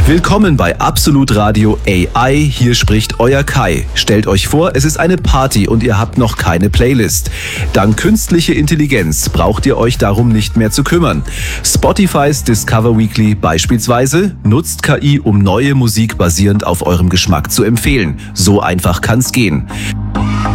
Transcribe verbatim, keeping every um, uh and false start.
Willkommen bei Absolut Radio A I, hier spricht euer Kai. Stellt euch vor, es ist eine Party und ihr habt noch keine Playlist. Dank künstliche Intelligenz braucht ihr euch darum nicht mehr zu kümmern. Spotifys Discover Weekly beispielsweise nutzt K I, um neue Musik basierend auf eurem Geschmack zu empfehlen. So einfach kann's gehen.